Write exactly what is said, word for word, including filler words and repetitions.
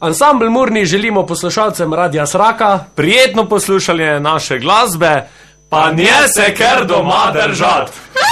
Ansambl Murni želimo poslušalcem Radia Sraka prijetno poslušanje naše glasbe, pa nje se ker doma držat.